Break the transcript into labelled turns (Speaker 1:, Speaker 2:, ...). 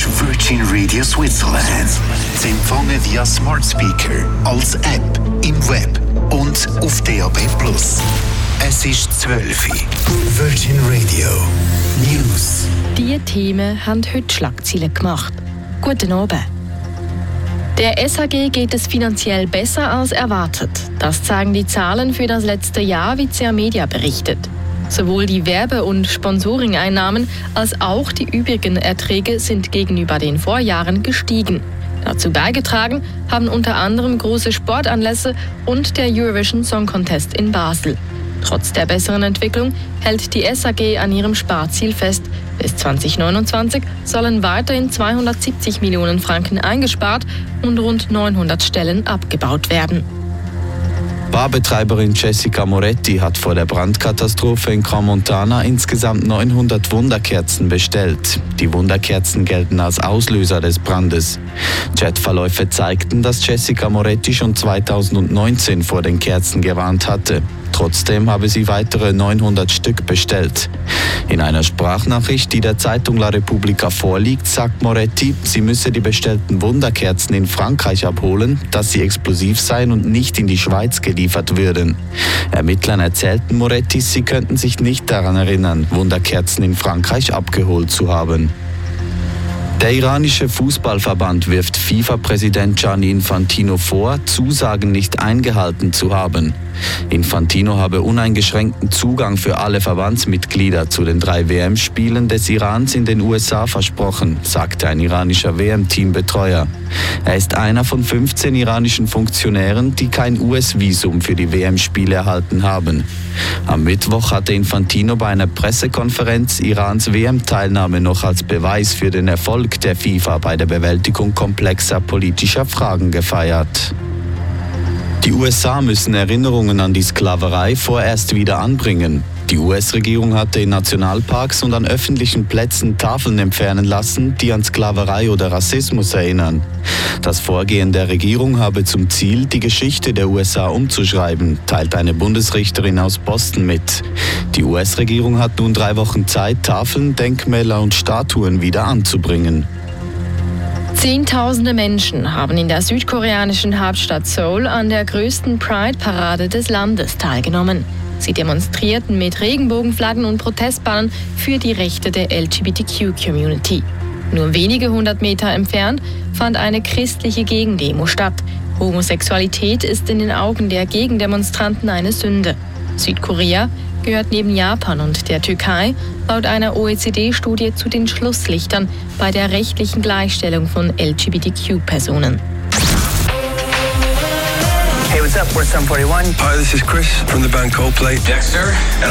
Speaker 1: Virgin Radio Switzerland. Sie empfangen via Smart Speaker, als App, im Web und auf DAB+. Es ist 12 Uhr. Virgin Radio News.
Speaker 2: Diese Themen haben heute Schlagzeilen gemacht. Guten Abend. Der SHG geht es finanziell besser als erwartet. Das zeigen die Zahlen für das letzte Jahr, wie CR Media berichtet. Sowohl die Werbe- und Sponsoring-Einnahmen als auch die übrigen Erträge sind gegenüber den Vorjahren gestiegen. Dazu beigetragen haben unter anderem große Sportanlässe und der Eurovision Song Contest in Basel. Trotz der besseren Entwicklung hält die SHG an ihrem Sparziel fest. Bis 2029 sollen weiterhin 270 Millionen Franken eingespart und rund 900 Stellen abgebaut werden.
Speaker 3: Barbetreiberin Jessica Moretti hat vor der Brandkatastrophe in Crans-Montana insgesamt 900 Wunderkerzen bestellt. Die Wunderkerzen gelten als Auslöser des Brandes. Chatverläufe zeigten, dass Jessica Moretti schon 2019 vor den Kerzen gewarnt hatte. Trotzdem habe sie weitere 900 Stück bestellt. In einer Sprachnachricht, die der Zeitung La Repubblica vorliegt, sagt Moretti, sie müsse die bestellten Wunderkerzen in Frankreich abholen, dass sie explosiv seien und nicht in die Schweiz geliefert würden. Ermittlern erzählten Moretti, sie könnten sich nicht daran erinnern, Wunderkerzen in Frankreich abgeholt zu haben. Der iranische Fußballverband wirft FIFA-Präsident Gianni Infantino vor, Zusagen nicht eingehalten zu haben. Infantino habe uneingeschränkten Zugang für alle Verbandsmitglieder zu den 3 WM-Spielen des Irans in den USA versprochen, sagte ein iranischer WM-Teambetreuer. Er ist einer von 15 iranischen Funktionären, die kein US-Visum für die WM-Spiele erhalten haben. Am Mittwoch hatte Infantino bei einer Pressekonferenz Irans WM-Teilnahme noch als Beweis für den Erfolg der FIFA bei der Bewältigung komplexer politischer Fragen gefeiert. Die USA müssen Erinnerungen an die Sklaverei vorerst wieder anbringen. Die US-Regierung hatte in Nationalparks und an öffentlichen Plätzen Tafeln entfernen lassen, die an Sklaverei oder Rassismus erinnern. Das Vorgehen der Regierung habe zum Ziel, die Geschichte der USA umzuschreiben, teilt eine Bundesrichterin aus Boston mit. Die US-Regierung hat nun 3 Wochen Zeit, Tafeln, Denkmäler und Statuen wieder anzubringen.
Speaker 2: Zehntausende Menschen haben in der südkoreanischen Hauptstadt Seoul an der größten Pride-Parade des Landes teilgenommen. Sie demonstrierten mit Regenbogenflaggen und Protestbannern für die Rechte der LGBTQ-Community. Nur wenige 100 Meter entfernt fand eine christliche Gegendemo statt. Homosexualität ist in den Augen der Gegendemonstranten eine Sünde. Südkorea gehört neben Japan und der Türkei laut einer OECD-Studie zu den Schlusslichtern bei der rechtlichen Gleichstellung von LGBTQ-Personen.
Speaker 4: Hey, what's up? We're Sum 41.
Speaker 5: Hi, this is Chris from the band Coldplay.
Speaker 4: Dexter.